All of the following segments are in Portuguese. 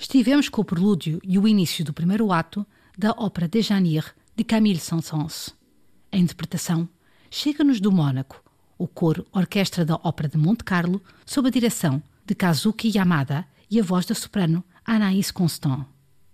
Estivemos com o prelúdio e o início do primeiro ato da ópera Déjaniers de Camille Saint-Saëns. A interpretação chega-nos do Mónaco, o coro orquestra da Ópera de Monte Carlo, sob a direção de Kazuki Yamada e a voz da soprano Anaïs Constant.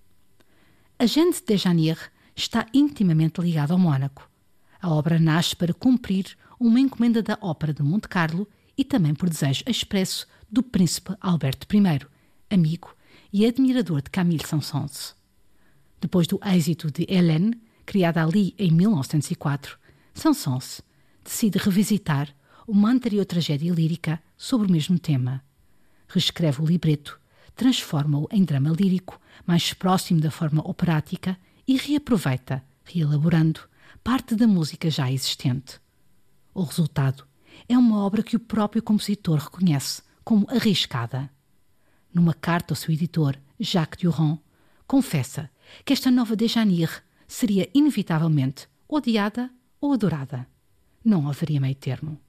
A gente Déjaniers está intimamente ligada ao Mónaco. A obra nasce para cumprir uma encomenda da Ópera de Monte Carlo e também por desejo expresso do príncipe Alberto I, amigo e admirador de Camille Saint-Saëns. Depois do êxito de Hélène, criada ali em 1904, Saint-Saëns decide revisitar uma anterior tragédia lírica sobre o mesmo tema. Reescreve o libreto, transforma-o em drama lírico, mais próximo da forma operática e reaproveita, reelaborando, parte da música já existente. O resultado é uma obra que o próprio compositor reconhece como arriscada. Numa carta ao seu editor, Jacques Durand, confessa que esta nova Déjaniers seria inevitavelmente odiada ou adorada. Não haveria meio termo.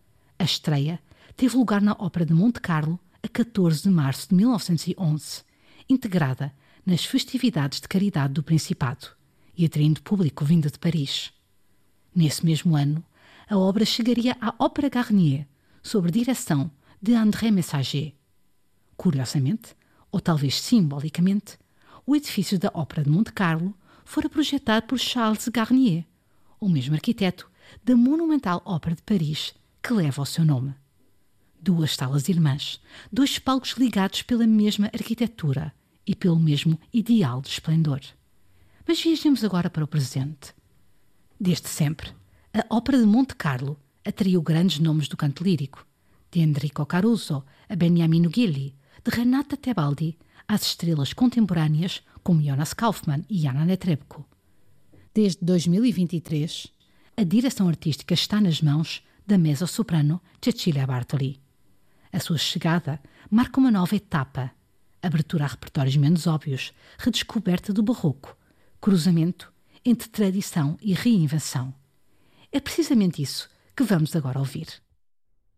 A estreia teve lugar na Ópera de Monte Carlo a 14 de março de 1911, integrada nas festividades de caridade do Principado e atraindo público vindo de Paris. Nesse mesmo ano, a obra chegaria à Ópera Garnier, sob direção de André Messager. Curiosamente, ou talvez simbolicamente, o edifício da Ópera de Monte Carlo fora projetado por Charles Garnier, o mesmo arquiteto da monumental Ópera de Paris que leva o seu nome. Duas salas irmãs, dois palcos ligados pela mesma arquitetura e pelo mesmo ideal de esplendor. Mas viajemos agora para o presente. Desde sempre, a Ópera de Monte Carlo atraiu grandes nomes do canto lírico, de Enrico Caruso a Beniamino Grilli, de Renata Tebaldi às estrelas contemporâneas como Jonas Kaufmann e Anna Netrebko. Desde 2023, a direção artística está nas mãos da mezzo-soprano Cecilia Bartoli. A sua chegada marca uma nova etapa, abertura a repertórios menos óbvios, redescoberta do barroco, cruzamento entre tradição e reinvenção. É precisamente isso que vamos agora ouvir.